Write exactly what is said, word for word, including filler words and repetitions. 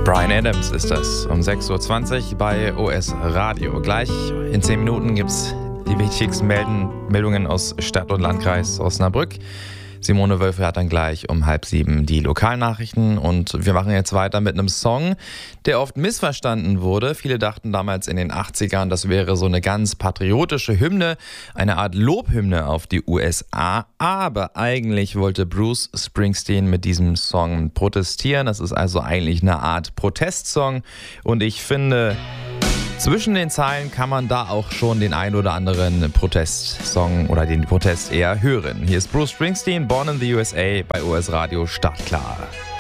Bryan Adams ist das, um sechs Uhr zwanzig bei O S Radio. Gleich in zehn Minuten gibt es die wichtigsten Melden, Meldungen aus Stadt und Landkreis Osnabrück. Simone Wölfe hat dann gleich um halb sieben die Lokalnachrichten und wir machen jetzt weiter mit einem Song, der oft missverstanden wurde. Viele dachten damals in den achtzigern, das wäre so eine ganz patriotische Hymne, eine Art Lobhymne auf die U S A. Aber eigentlich wollte Bruce Springsteen mit diesem Song protestieren. Das ist also eigentlich eine Art Protestsong und ich finde, zwischen den Zeilen kann man da auch schon den ein oder anderen Protestsong oder den Protest eher hören. Hier ist Bruce Springsteen, Born in the U S A bei O S Radio startklar.